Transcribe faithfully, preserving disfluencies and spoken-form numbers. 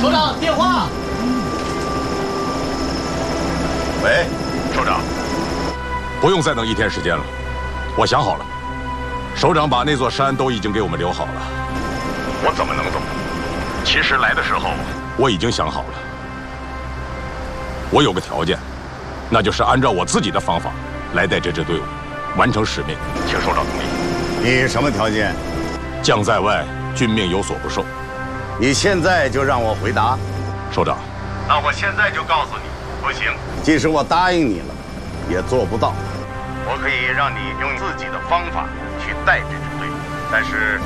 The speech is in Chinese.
首长，电话。 喂， 首长，不用再等一天时间了，我想好了，首长把那座山都已经给我们留好了，我怎么能走？其实来的时候我已经想好了，我有个条件，那就是按照我自己的方法来带这支队伍，完成使命，请首长同意。 你什么条件？ 将在外，君命有所不受。 你现在就让我回答？ 首长， 那我现在就告诉你，不行。即使我答应你了，也做不到。我可以让你用自己的方法去带这支队伍，但是